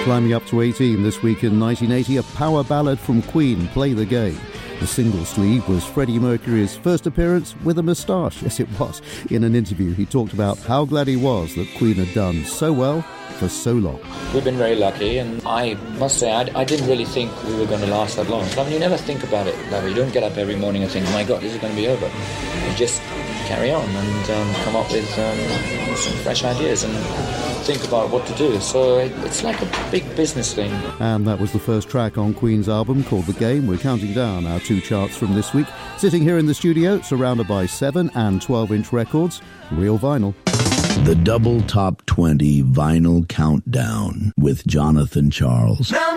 Climbing up to 18 this week in 1980, a power ballad from Queen, Play the Game. The single sleeve was Freddie Mercury's first appearance with a moustache. Yes, it was. In an interview, he talked about how glad he was that Queen had done so well for so long. We've been very lucky, and I must say, I didn't really think we were going to last that long. I mean, you never think about it that way. You don't get up every morning and think, oh my God, this is going to be over. You just carry on and come up with some fresh ideas and think about what to do. So it's like a big business thing. And that was the first track on Queen's album called The Game. We're counting down our 2 charts from this week. Sitting here in the studio, surrounded by 7 and 12-inch records, real vinyl. The Double Top 20 Vinyl Countdown with Jonathan Charles.